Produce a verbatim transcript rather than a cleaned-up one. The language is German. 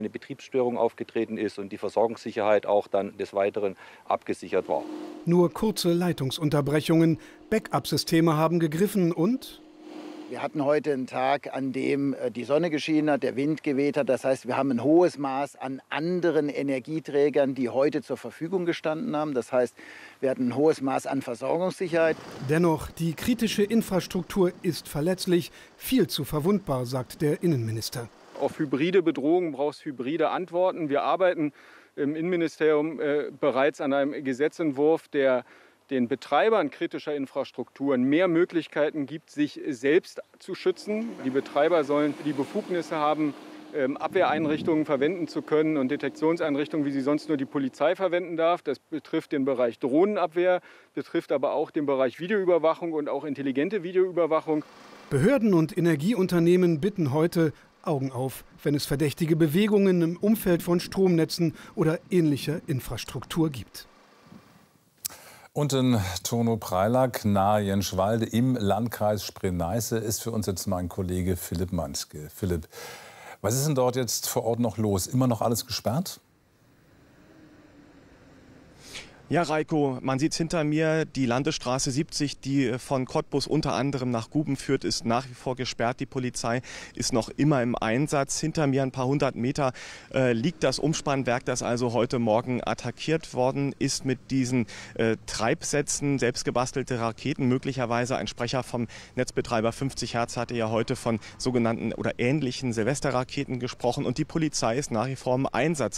eine Betriebsstörung aufgetreten ist und die Versorgungssicherheit auch dann des Weiteren abgesichert war. Nur kurze Leitungsunterbrechungen, Backup-Systeme haben gegriffen und? Wir hatten heute einen Tag, an dem die Sonne geschienen hat, der Wind geweht hat. Das heißt, wir haben ein hohes Maß an anderen Energieträgern, die heute zur Verfügung gestanden haben. Das heißt, wir hatten ein hohes Maß an Versorgungssicherheit. Dennoch, die kritische Infrastruktur ist verletzlich, viel zu verwundbar, sagt der Innenminister. Auf hybride Bedrohungen brauchst hybride Antworten. Wir arbeiten im Innenministerium äh, bereits an einem Gesetzentwurf, der den Betreibern kritischer Infrastrukturen mehr Möglichkeiten gibt, sich selbst zu schützen. Die Betreiber sollen die Befugnisse haben, Abwehreinrichtungen verwenden zu können und Detektionseinrichtungen, wie sie sonst nur die Polizei verwenden darf. Das betrifft den Bereich Drohnenabwehr, betrifft aber auch den Bereich Videoüberwachung und auch intelligente Videoüberwachung. Behörden und Energieunternehmen bitten heute Augen auf, wenn es verdächtige Bewegungen im Umfeld von Stromnetzen oder ähnlicher Infrastruktur gibt. Und in Turno-Preilack nahe Jenschwalde im Landkreis Spree-Neiße ist für uns jetzt mein Kollege Philipp Manske. Philipp, was ist denn dort jetzt vor Ort noch los? Immer noch alles gesperrt? Ja, Reiko, man sieht hinter mir, die Landesstraße siebzig, die von Cottbus unter anderem nach Guben führt, ist nach wie vor gesperrt. Die Polizei ist noch immer im Einsatz. Hinter mir ein paar hundert Meter äh, liegt das Umspannwerk, das also heute Morgen attackiert worden ist mit diesen äh, Treibsätzen, selbstgebastelte Raketen. Möglicherweise ein Sprecher vom Netzbetreiber fünfzig Hertz hatte ja heute von sogenannten oder ähnlichen Silvesterraketen gesprochen. Und die Polizei ist nach wie vor im Einsatz.